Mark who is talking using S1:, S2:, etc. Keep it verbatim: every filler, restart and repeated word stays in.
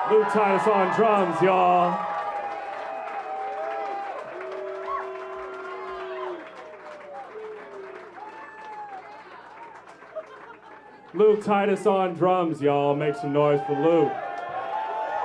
S1: Luke Titus on drums, y'all. Luke Titus on drums, y'all. Make some noise for Luke.